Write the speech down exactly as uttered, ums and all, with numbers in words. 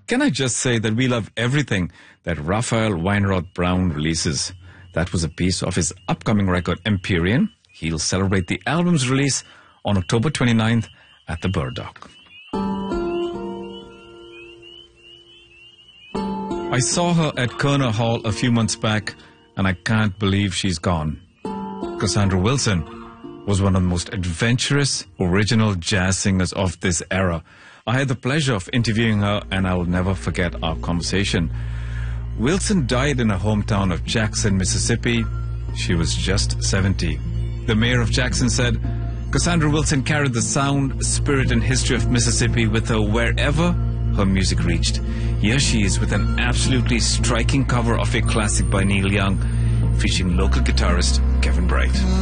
Can I just say that we love everything that Raphael Weinroth Brown releases? That was a piece of his upcoming record, Empyrean. He'll celebrate the album's release on October twenty-ninth at the Burdock. I saw her at Kerner Hall a few months back, and I can't believe she's gone. Cassandra Wilson was one of the most adventurous, original jazz singers of this era. I had the pleasure of interviewing her, and I will never forget our conversation. Wilson died in her hometown of Jackson, Mississippi. She was just seventy. The mayor of Jackson said, Cassandra Wilson carried the sound, spirit, and history of Mississippi with her wherever her music reached. Here she is with an absolutely striking cover of a classic by Neil Young, featuring local guitarist Kevin Bright.